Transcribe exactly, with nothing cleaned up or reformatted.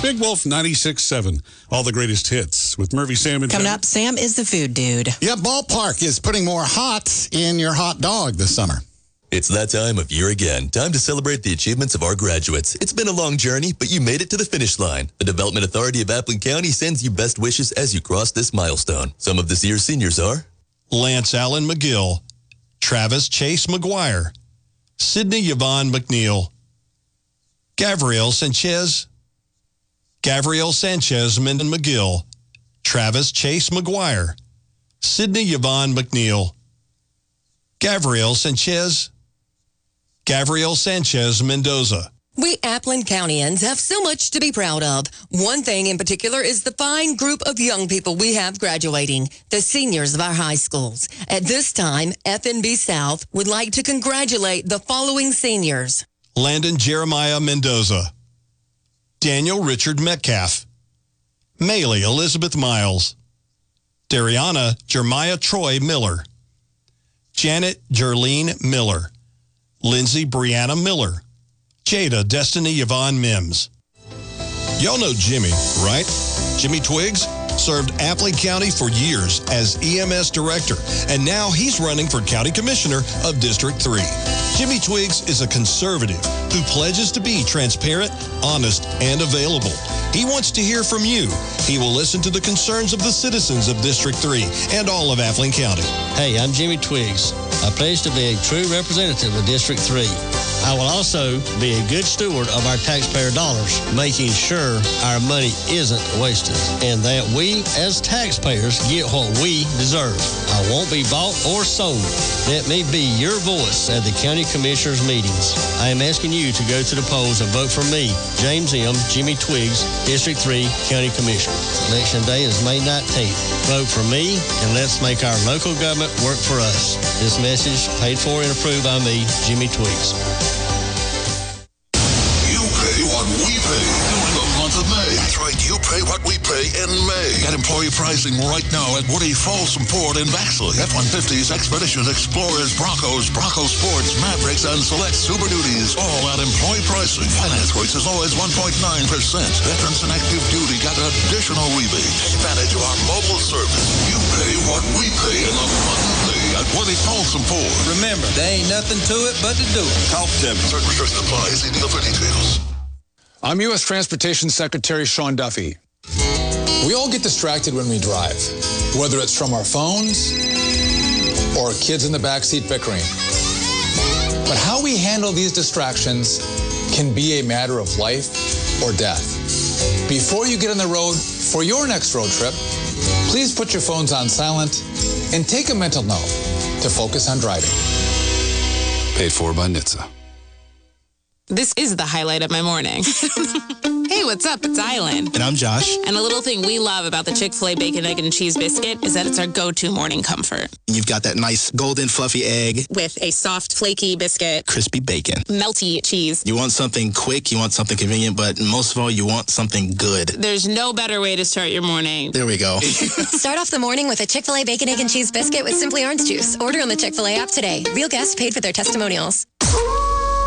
Big Wolf ninety-six seven. All the greatest hits with Murphy, Sam, and Coming Trevor. up, Sam is the food dude. Yeah, Ballpark is putting more hot in your hot dog this summer. It's that time of year again. Time to celebrate the achievements of our graduates. It's been a long journey, but you made it to the finish line. The Development Authority of Appling County sends you best wishes as you cross this milestone. Some of this year's seniors are Lance Allen McGill, Travis Chase McGuire, Sydney Yvonne McNeil, Gabriel Sanchez, Gabriel Sanchez Minden McGill, Travis Chase McGuire, Sydney Yvonne McNeil, Gabriel Sanchez, Gabriel Sanchez Mendoza. We Appling Countyans have so much to be proud of. One thing in particular is the fine group of young people we have graduating, the seniors of our high schools. At this time, F N B South would like to congratulate the following seniors. Landon Jeremiah Mendoza, Daniel Richard Metcalf, Maylee Elizabeth Miles, Dariana Jeremiah Troy Miller, Janet Jerlene Miller, Lindsay Brianna Miller, Jada Destiny Yvonne Mims. Y'all know Jimmy, right? Jimmy Twiggs served Appling County for years as E M S director, and now he's running for county commissioner of District three. Jimmy Twiggs is a conservative who pledges to be transparent, honest, and available. He wants to hear from you. He will listen to the concerns of the citizens of District three and all of Appling County. Hey, I'm Jimmy Twiggs. I pledge to be a true representative of District three. I will also be a good steward of our taxpayer dollars, making sure our money isn't wasted and that we, as taxpayers, get what we deserve. I won't be bought or sold. Let me be your voice at the County Commissioners meetings. I am asking you to go to the polls and vote for me, James M. Jimmy Twiggs, District three County Commissioner. Election day is May nineteenth. Vote for me, and let's make our local government work for us. This message paid for and approved by me, Jimmy Twiggs. What we pay during the month of May. That's right, you pay what we pay in May. Get employee pricing right now at Woody Folsom Ford in Vaxley. F one fifties, Expeditions, Explorers, Broncos, Bronco Sports, Mavericks, and select Super Duties. All at employee pricing. Finance rates as low as one point nine percent. Veterans and active duty got additional rebates. Take advantage of our mobile service. You pay what we pay in the month of May at Woody Folsom Ford. Remember, there ain't nothing to it but to do it. Talk to me. Certain restrictions apply. See deal for details. I'm U S Transportation Secretary Sean Duffy. We all get distracted when we drive, whether it's from our phones or kids in the backseat bickering. But how we handle these distractions can be a matter of life or death. Before you get on the road for your next road trip, please put your phones on silent and take a mental note to focus on driving. Paid for by N H T S A. This is the highlight of my morning. Hey, what's up? It's Island. And I'm Josh. And a little thing we love about the Chick-fil-A Bacon, Egg, and Cheese Biscuit is that it's our go-to morning comfort. You've got that nice golden fluffy egg. With a soft, flaky biscuit. Crispy bacon. Melty cheese. You want something quick, you want something convenient, but most of all, you want something good. There's no better way to start your morning. There we go. Start off the morning with a Chick-fil-A Bacon, Egg, and Cheese Biscuit with Simply Orange Juice. Order on the Chick-fil-A app today. Real guests paid for their testimonials.